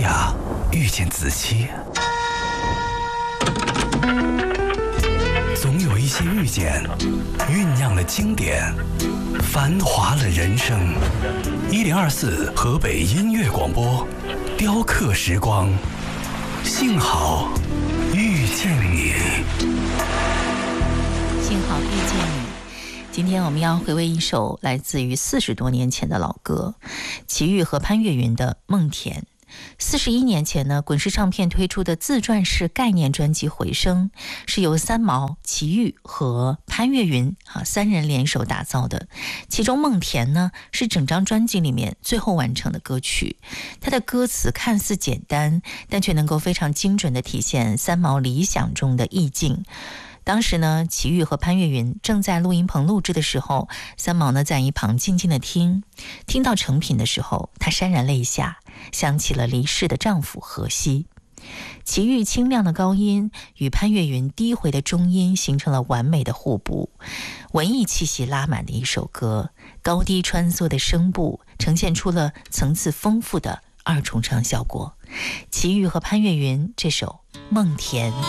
雅遇见子期，总有一些遇见酝酿了经典，繁华了人生。1024河北音乐广播，雕刻时光，幸好遇见你。 幸好遇见你。今天我们要回味一首来自于40多年前的老歌，齐豫和潘越云的《梦田》。41年前呢，滚石唱片推出的自传式概念专辑《回声》，是由三毛、齐豫和潘越云三人联手打造的。其中《梦田》呢，是整张专辑里面最后完成的歌曲。它的歌词看似简单，但却能够非常精准地体现三毛理想中的意境。当时呢，齐豫和潘越云正在录音棚录制的时候，三毛呢在一旁静静地听到成品的时候，她潸然泪下，想起了离世的丈夫荷西。齐豫清亮的高音与潘越云低回的中音形成了完美的互补，文艺气息拉满的一首歌，高低穿梭的声部呈现出了层次丰富的二重唱效果。齐豫和潘越云这首《梦田》。